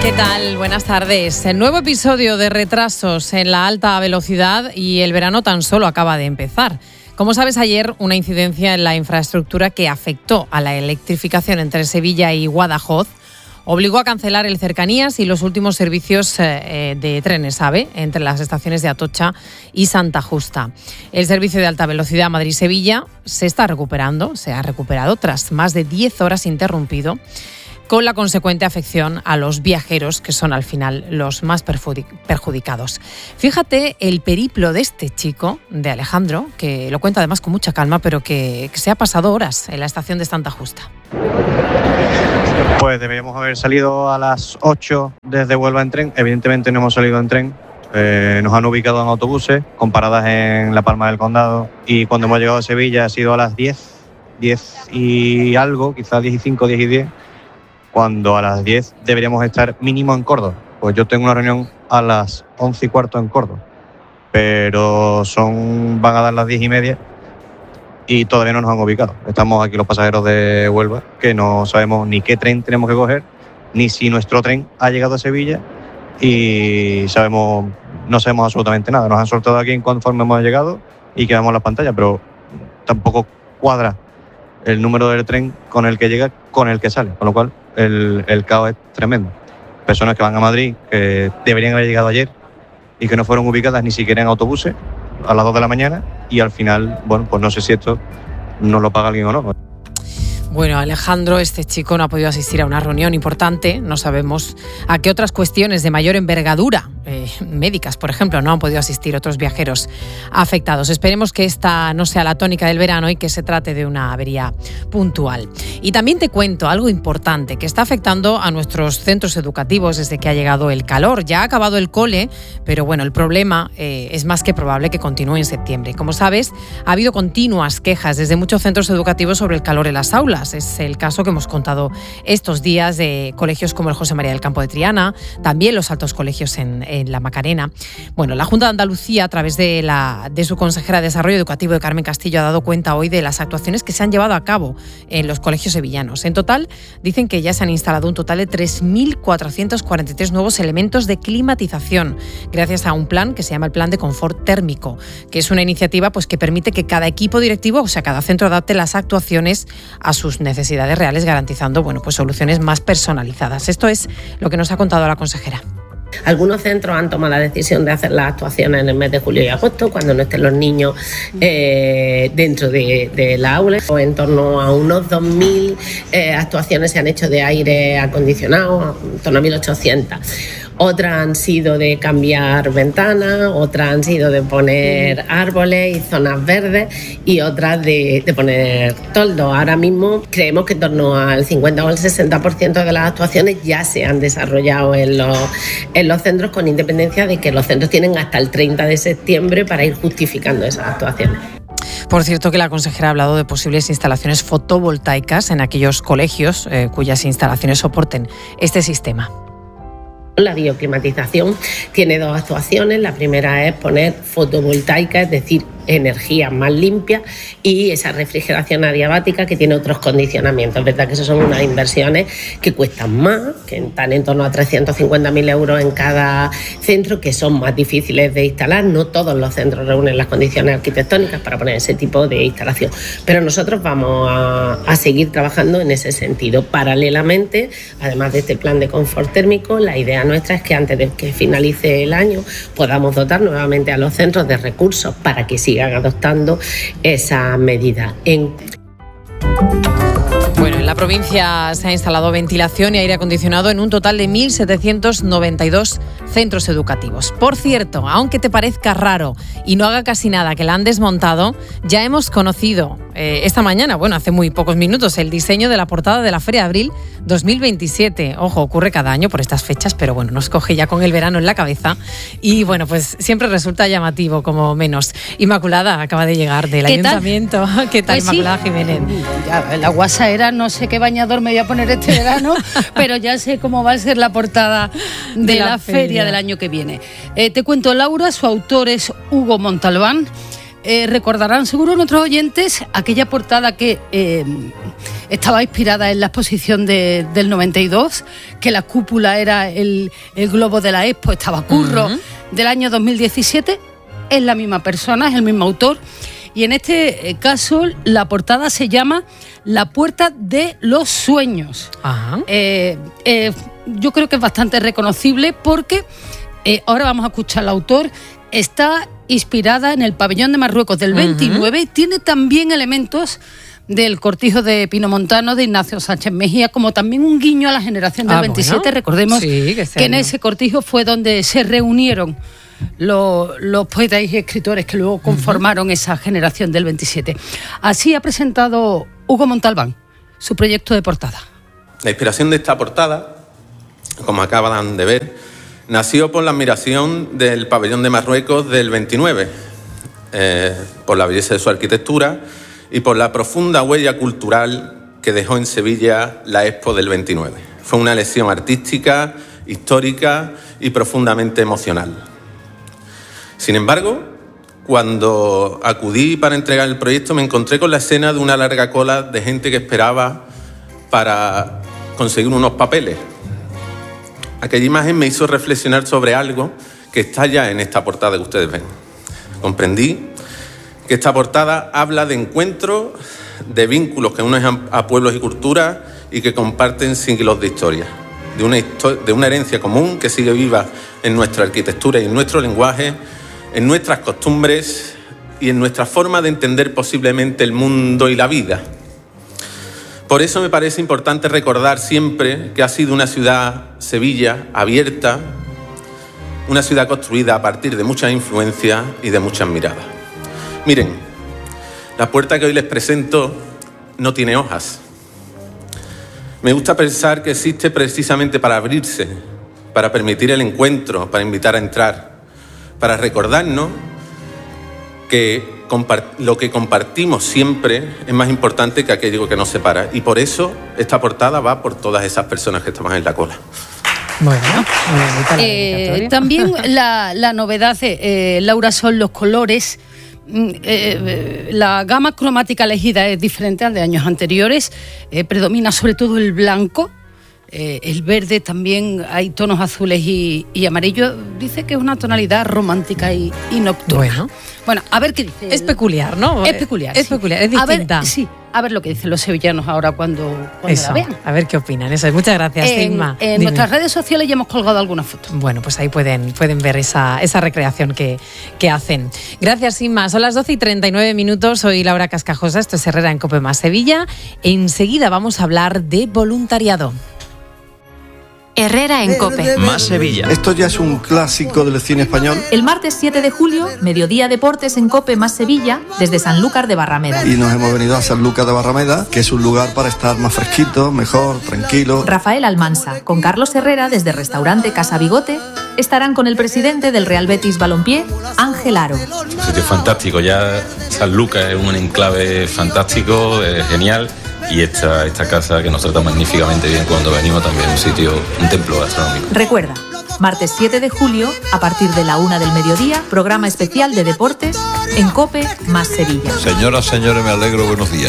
¿Qué tal? Buenas tardes. El nuevo episodio de retrasos en la alta velocidad y el verano tan solo acaba de empezar. Como sabes, ayer una incidencia en la infraestructura que afectó a la electrificación entre Sevilla y Guadajoz obligó a cancelar el Cercanías y los últimos servicios de trenes AVE entre las estaciones de Atocha y Santa Justa. El servicio de alta velocidad Madrid-Sevilla se ha recuperado tras más de 10 horas interrumpido, con la consecuente afección a los viajeros, que son al final los más perjudicados. Fíjate el periplo de este chico, de Alejandro, que lo cuenta además con mucha calma, pero que se ha pasado horas en la estación de Santa Justa. Pues deberíamos haber salido a las 8 desde Huelva en tren. Evidentemente no hemos salido en tren. Nos han ubicado en autobuses con paradas en La Palma del Condado, y cuando hemos llegado a Sevilla ha sido a las 10 y algo, quizás 10 y 5, 10 y 10, cuando a las 10 deberíamos estar mínimo en Córdoba. Pues yo tengo una reunión a las 11 y cuarto en Córdoba, pero van a dar las 10 y media y todavía no nos han ubicado. Estamos aquí los pasajeros de Huelva, que no sabemos ni qué tren tenemos que coger, ni si nuestro tren ha llegado a Sevilla, y no sabemos absolutamente nada. Nos han soltado aquí en conforme hemos llegado y quedamos en la pantalla, pero tampoco cuadra el número del tren con el que llega con el que sale, con lo cual el caos es tremendo. Personas que van a Madrid, que deberían haber llegado ayer y que no fueron ubicadas ni siquiera en autobuses a las 2 de la mañana, y al final, bueno, pues no sé si esto nos lo paga alguien o no. Bueno, Alejandro, este chico no ha podido asistir a una reunión importante. No sabemos a qué otras cuestiones de mayor envergadura, médicas, por ejemplo, no han podido asistir otros viajeros afectados. Esperemos que esta no sea la tónica del verano y que se trate de una avería puntual. Y también te cuento algo importante que está afectando a nuestros centros educativos desde que ha llegado el calor. Ya ha acabado el cole, pero bueno, el problema es más que probable que continúe en septiembre. Como sabes, ha habido continuas quejas desde muchos centros educativos sobre el calor en las aulas. Es el caso que hemos contado estos días de colegios como el José María del Campo de Triana, también los altos colegios en la Macarena. Bueno, la Junta de Andalucía, a través de su consejera de Desarrollo Educativo, de Carmen Castillo, ha dado cuenta hoy de las actuaciones que se han llevado a cabo en los colegios sevillanos. En total, dicen que ya se han instalado un total de 3.443 nuevos elementos de climatización, gracias a un plan que se llama el Plan de Confort Térmico, que es una iniciativa pues, que permite que cada equipo directivo, o sea, cada centro, adapte las actuaciones a sus necesidades reales, garantizando pues soluciones más personalizadas. Esto es lo que nos ha contado la consejera. Algunos centros han tomado la decisión de hacer las actuaciones en el mes de julio y agosto, cuando no estén los niños dentro de la aula. En torno a unos 2.000 actuaciones se han hecho de aire acondicionado, en torno a 1.800. Otras han sido de cambiar ventanas, otras han sido de poner árboles y zonas verdes, y otras de poner toldos. Ahora mismo creemos que en torno al 50 o al 60% de las actuaciones ya se han desarrollado en los centros, con independencia de que los centros tienen hasta el 30 de septiembre para ir justificando esas actuaciones. Por cierto, que la consejera ha hablado de posibles instalaciones fotovoltaicas en aquellos colegios cuyas instalaciones soporten este sistema. La bioclimatización tiene dos actuaciones. La primera es poner fotovoltaica, es decir, energía más limpia, y esa refrigeración adiabática que tiene otros condicionamientos. Es verdad que esas son unas inversiones que cuestan más, que están en torno a 350.000 euros en cada centro, que son más difíciles de instalar. No todos los centros reúnen las condiciones arquitectónicas para poner ese tipo de instalación, pero nosotros vamos a seguir trabajando en ese sentido. Paralelamente, además de este plan de confort térmico, la idea nuestra es que antes de que finalice el año podamos dotar nuevamente a los centros de recursos para que sigan adoptando esa medida. Bueno, en la provincia se ha instalado ventilación y aire acondicionado en un total de 1.792 centros educativos. Por cierto, aunque te parezca raro y no haga casi nada que la han desmontado, ya hemos conocido esta mañana, hace muy pocos minutos, el diseño de la portada de la Feria de Abril 2027. Ojo, ocurre cada año por estas fechas, pero nos coge ya con el verano en la cabeza y pues siempre resulta llamativo, como menos. Inmaculada acaba de llegar del Ayuntamiento. ¿Qué tal, pues Inmaculada Jiménez? Ya, la guasa era, no sé qué bañador me voy a poner este verano, pero ya sé cómo va a ser la portada de la feria del año que viene. Te cuento, Laura, su autor es Hugo Montalbán. Recordarán seguro nuestros oyentes aquella portada que estaba inspirada en la exposición del 92, que la cúpula era el globo de la Expo, estaba Curro, del año 2017. Es la misma persona, es el mismo autor. Y en este caso, la portada se llama La Puerta de los Sueños. Yo creo que es bastante reconocible porque, ahora vamos a escuchar al autor, está inspirada en el pabellón de Marruecos del 29 y tiene también elementos del cortijo de Pino Montano de Ignacio Sánchez Mejía, como también un guiño a la generación del 27. Bueno, recordemos que en ese cortijo fue donde se reunieron los poetas y escritores que luego conformaron esa generación del 27. Así ha presentado Hugo Montalbán su proyecto de portada. La inspiración de esta portada, como acaban de ver, nació por la admiración del pabellón de Marruecos del 29, por la belleza de su arquitectura y por la profunda huella cultural que dejó en Sevilla la Expo del 29. Fue una lección artística, histórica y profundamente emocional. Sin embargo, cuando acudí para entregar el proyecto, me encontré con la escena de una larga cola de gente que esperaba para conseguir unos papeles. Aquella imagen me hizo reflexionar sobre algo que está ya en esta portada que ustedes ven. Comprendí que esta portada habla de encuentros, de vínculos que unen a pueblos y culturas y que comparten siglos de historia, de una herencia común que sigue viva en nuestra arquitectura y en nuestro lenguaje, en nuestras costumbres y en nuestra forma de entender posiblemente el mundo y la vida. Por eso me parece importante recordar siempre que ha sido una ciudad, Sevilla, abierta, una ciudad construida a partir de muchas influencias y de muchas miradas. Miren, la puerta que hoy les presento no tiene hojas. Me gusta pensar que existe precisamente para abrirse, para permitir el encuentro, para invitar a entrar, para recordarnos que lo que compartimos siempre es más importante que aquello que nos separa. Y por eso esta portada va por todas esas personas que estamos en la cola. Bueno, muy bonita también la novedad, Laura, son los colores. La gama cromática elegida es diferente al de años anteriores. Predomina sobre todo el blanco. El verde, también hay tonos azules y amarillos. Dice que es una tonalidad romántica y nocturna. Bueno, a ver qué dice. Es peculiar, ¿no? Es peculiar, es peculiar, es distinta. A ver lo que dicen los sevillanos ahora cuando la vean. A ver qué opinan. Eso es. Muchas gracias, Inma. En nuestras redes sociales ya hemos colgado algunas fotos. Bueno, pues ahí pueden ver esa recreación que hacen. Gracias, Inma. Son las 12:39. Soy Laura Cascajosa. Esto es Herrera en COPE más Sevilla. Enseguida vamos a hablar de voluntariado. Herrera en COPE. Más Sevilla. Esto ya es un clásico del cine español. El martes 7 de julio, Mediodía Deportes en COPE más Sevilla, desde Sanlúcar de Barrameda. Y nos hemos venido a Sanlúcar de Barrameda, que es un lugar para estar más fresquito, mejor, tranquilo. Rafael Almansa, con Carlos Herrera desde Restaurante Casa Bigote, estarán con el presidente del Real Betis Balompié, Ángel Aro. Un sitio fantástico, ya Sanlúcar es un enclave fantástico, genial. Y esta casa que nos trata magníficamente bien cuando venimos también, un templo gastronómico. Recuerda, martes 7 de julio, a partir de la 1 del mediodía, programa especial de deportes en COPE más Sevilla. Señoras, señores, me alegro, buenos días.